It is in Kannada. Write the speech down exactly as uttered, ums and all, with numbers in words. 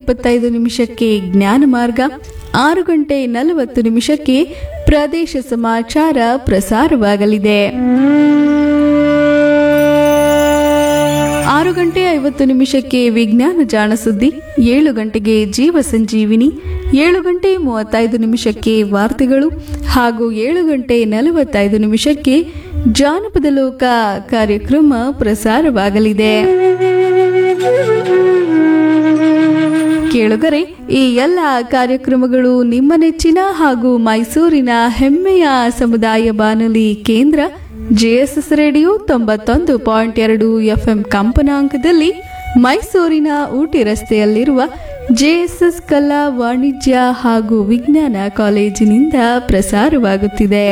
ಇಪ್ಪತ್ತೈದು ನಿಮಿಷಕ್ಕೆ ಜ್ಞಾನ ಮಾರ್ಗ, ಆರು ಗಂಟೆ ನಲವತ್ತು ನಿಮಿಷಕ್ಕೆ ಪ್ರದೇಶ ಸಮಾಚಾರ ಪ್ರಸಾರವಾಗಲಿದೆ. ಆರು ಗಂಟೆ ಐವತ್ತು ನಿಮಿಷಕ್ಕೆ ವಿಜ್ಞಾನ ಜಾಣ ಸುದ್ದಿ, ಏಳು ಗಂಟೆಗೆ ಜೀವ ಸಂಜೀವಿನಿ, ಏಳು ಗಂಟೆ ಮೂವತ್ತೈದು ನಿಮಿಷಕ್ಕೆ ವಾರ್ತೆಗಳು ಹಾಗೂ ಏಳು ಗಂಟೆ ನಲವತ್ತೈದು ನಿಮಿಷಕ್ಕೆ ಜಾನಪದ ಲೋಕ ಕಾರ್ಯಕ್ರಮ ಪ್ರಸಾರವಾಗಲಿದೆ. ಕೇಳುಗರೆ, ಈ ಎಲ್ಲ ಕಾರ್ಯಕ್ರಮಗಳು ನಿಮ್ಮ ನೆಚ್ಚಿನ ಹಾಗೂ ಮೈಸೂರಿನ ಹೆಮ್ಮೆಯ ಸಮುದಾಯ ಬಾನುಲಿ ಕೇಂದ್ರ ಜೆಎಸ್ಎಸ್ ರೇಡಿಯೋ ತೊಂಬತ್ತೊಂದು ಪಾಯಿಂಟ್ ಎರಡು ಎಫ್ಎಂ ಕಂಪನಾಂಕದಲ್ಲಿ ಮೈಸೂರಿನ ಊಟಿ ರಸ್ತೆಯಲ್ಲಿರುವ ಜೆಎಸ್ಎಸ್ ಕಲಾ ವಾಣಿಜ್ಯ ಹಾಗೂ ವಿಜ್ಞಾನ ಕಾಲೇಜಿನಿಂದ ಪ್ರಸಾರವಾಗುತ್ತಿದೆ.